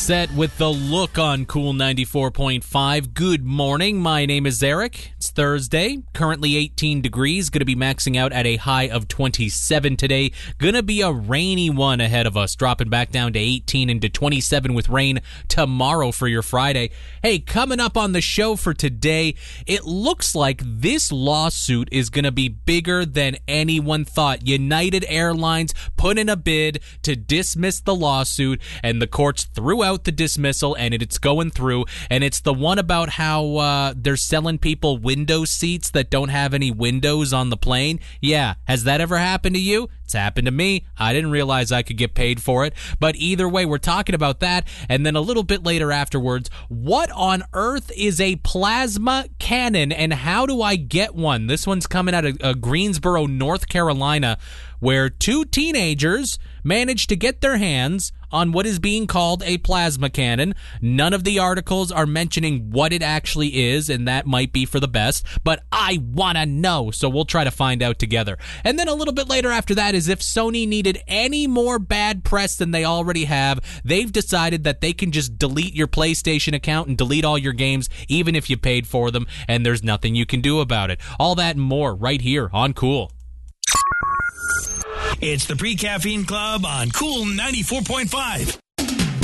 Set with the look on Cool 94.5. Good morning. My name is Eric. It's Thursday. Currently 18 degrees. Going to be maxing out at a high of 27 today. Going to be a rainy one ahead of us, dropping back down to 18 into 27 with rain tomorrow for your Friday. Hey, coming up on the show for today, it looks like this lawsuit is going to be bigger than anyone thought. United Airlines put in a bid to dismiss the lawsuit, and the courts threw out the dismissal, and it's going through. And it's the one about how they're selling people window seats that don't have any windows on the plane. Yeah, has that ever happened to you? It's happened to me. I didn't realize I could get paid for it. But either way, we're talking about that. And then a little bit later afterwards, what on earth is a plasma cannon, and how do I get one? This one's coming out of Greensboro, North Carolina, where two teenagers managed to get their hands on what is being called a plasma cannon. None of the articles are mentioning what it actually is, and that might be for the best, but I want to know, so we'll try to find out together. And then a little bit later after that is if Sony needed any more bad press than they already have, they've decided that they can just delete your PlayStation account and delete all your games, even if you paid for them, and there's nothing you can do about it. All that and more right here on Cool. It's the Pre-Caffeine Club on Cool 94.5.